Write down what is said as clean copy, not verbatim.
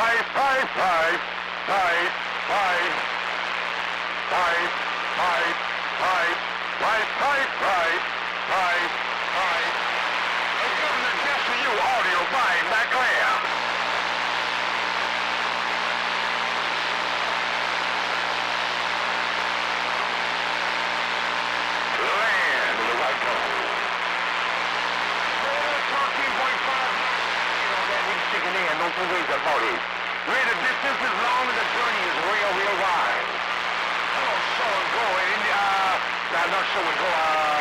Five, five, five, five, five, five, five, five, five, five, five, five, five. The Governor Just For You audio by Mac Claire. Land of the White Gold. 14.5. You know that we sticking in, no two ways about it. Where the distance is long and the journey is real, real wide. Hello, show and go. I'm not show and go.